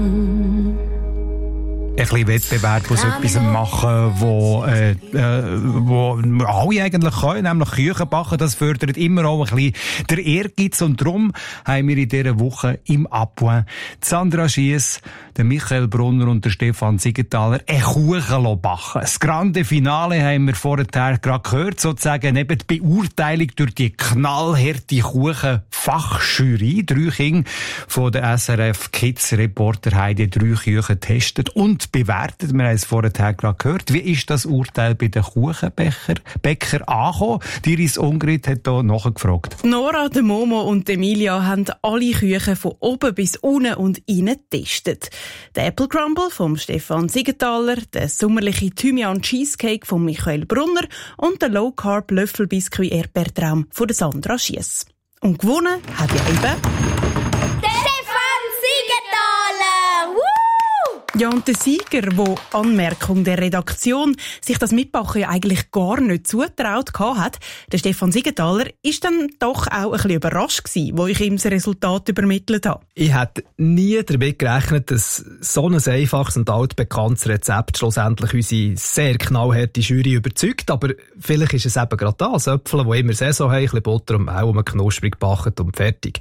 Ein bisschen Wettbewerb aus etwas machen, wo alle eigentlich können, nämlich Küchen backen. Das fördert immer auch ein bisschen der Ehrgeiz. Und darum haben wir in dieser Woche im Appoint Sandra Schiess, der Michael Brunner und der Stefan Siegenthaler einen Kuchen backen. Das grande Finale haben wir vorher gerade gehört, sozusagen eben die Beurteilung durch die knallharte Kuchenfachjury. 3 Kinder von der SRF Kids Reporter haben die 3 Küchen getestet und bewertet. Wir haben es vorher gerade gehört. Wie ist das Urteil bei den Kuchenbäcker angekommen? Iris Ungrid hat hier nachgefragt. Nora, der Momo und Emilia haben alle Küchen von oben bis unten und innen getestet. Der Apple Crumble vom Stefan Siegenthaler, der sommerliche Thymian Cheesecake von Michael Brunner und der Low Carb Löffelbiskuit Erdbeertraum von der Sandra Schiess. Und gewonnen hat ja eben ja, und der Sieger, der Anmerkung der Redaktion sich das Mitbachen ja eigentlich gar nicht zutraut hat, der Stefan Siegenthaler, ist dann doch auch ein bisschen überrascht gewesen, wo ich ihm das Resultat übermittelt habe. Ich hätte nie damit gerechnet, dass so ein einfaches und altbekanntes Rezept schlussendlich unsere sehr knallharte Jury überzeugt. Aber vielleicht ist es eben gerade das Äpfel, die immer Saison haben, ein bisschen Butter und Mehl, und man knusprig backen und fertig.